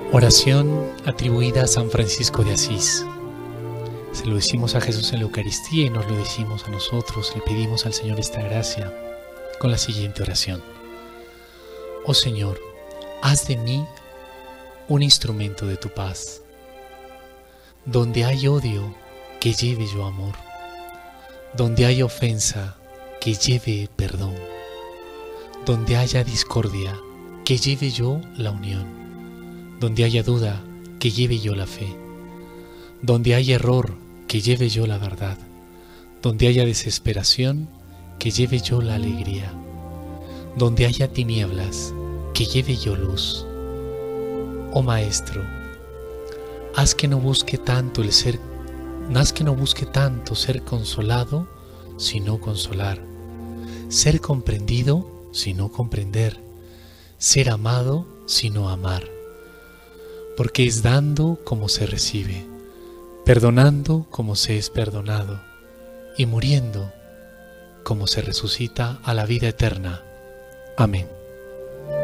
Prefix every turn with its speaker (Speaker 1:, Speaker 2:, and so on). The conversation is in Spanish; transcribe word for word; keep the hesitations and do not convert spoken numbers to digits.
Speaker 1: Oración atribuida a San Francisco de Asís. Se lo decimos a Jesús en la Eucaristía y nos lo decimos a nosotros. Le pedimos al Señor esta gracia con la siguiente oración. Oh Señor, haz de mí un instrumento de tu paz. Donde hay odio, que lleve yo amor. Donde haya ofensa, que lleve perdón. Donde haya discordia, que lleve yo la unión. Donde haya duda, que lleve yo la fe. Donde haya error, que lleve yo la verdad. Donde haya desesperación, que lleve yo la alegría. Donde haya tinieblas, que lleve yo luz. Oh Maestro, haz que no busque tanto el ser, haz que no busque tanto ser consolado, sino consolar. Ser comprendido, sino comprender. Ser amado, sino amar. Porque es dando como se recibe, perdonando como se es perdonado, y muriendo como se resucita a la vida eterna. Amén.